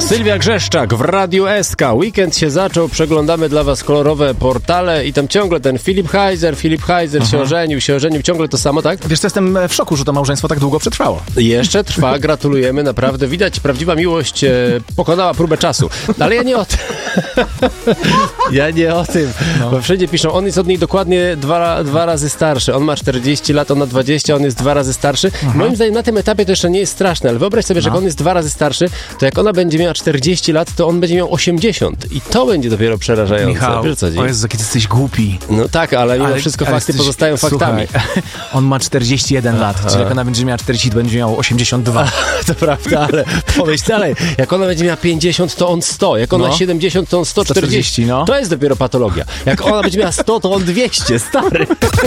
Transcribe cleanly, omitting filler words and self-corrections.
Sylwia Grzeszczak w Radiu SK. Weekend się zaczął, przeglądamy dla was kolorowe portale i tam ciągle ten Filip Heiser się ożenił, ciągle to samo, tak? Wiesz co, jestem w szoku, że to małżeństwo tak długo przetrwało. Jeszcze trwa, gratulujemy, naprawdę. Widać, prawdziwa miłość pokonała próbę czasu. Ale ja nie o tym. Bo wszędzie piszą, on jest od niej dokładnie dwa razy starszy. On ma 40 lat, ona 20, on jest 2 razy starszy. Moim zdaniem na tym etapie to jeszcze nie jest straszne, ale wyobraź sobie, że jak on jest 2 razy starszy, to jak ona będzie miała 40 lat, to on będzie miał 80. I to będzie dopiero przerażające. Michał, wiesz, co o Jezu, jaki ty jesteś głupi. No tak, ale mimo wszystko fakty pozostają faktami. Słuchaj, on ma 41 lat, czyli jak ona będzie miała 40, to będzie miał 82. To prawda, ale pomyśl dalej. Jak ona będzie miała 50, to on 100. Jak ona 70, to on 140. To jest dopiero patologia. Jak ona będzie miała 100, to on 200, stary.